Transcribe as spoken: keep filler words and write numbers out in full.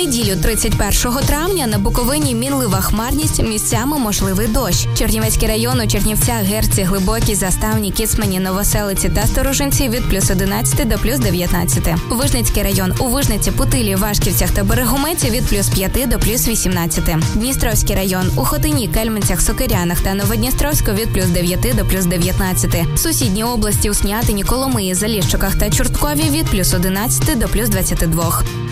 неділю тридцять першого травня на Буковині мінлива хмарність, місцями можливий дощ. Чернівецький район у Чернівцях, Герці, Глибокій, Заставні, Кіцмані, Новоселиці та Сторожинці від плюс одинадцяти до плюс дев'ятнадцяти. Вижницький район у Вижниці, Путилі, Вашківцях та Берегометі від плюс п'яти до плюс вісімнадцяти. Дністровський район у Хотині, Кельменцях, Сокирянах та Новодністровську від плюс дев'яти до плюс дев'ятнадцяти. Сусідні області у Снятині, Коломиї, Заліщиках та Чорткові від плюс одинадцяти до плюс двадцяти двох.